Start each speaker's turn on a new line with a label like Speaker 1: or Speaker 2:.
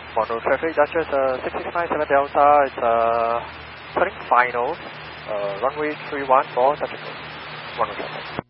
Speaker 1: Mono traffic, Dutchess 6697 Delta, it's turning final, runway 314, touching Mono traffic.